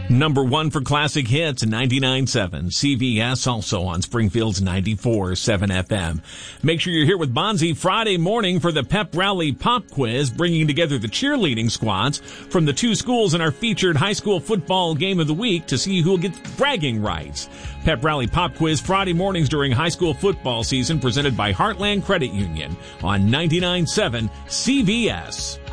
Number one for classic hits, 99.7 CVS, also on Springfield's 94.7 FM. Make sure you're here with Bonzi Friday morning for the Pep Rally Pop Quiz, bringing together the cheerleading squads from the two schools in our featured high school football game of the week to see who gets bragging rights. Pep Rally Pop Quiz Friday mornings during high school football season, presented by Heartland Credit Union on 99.7 CVS.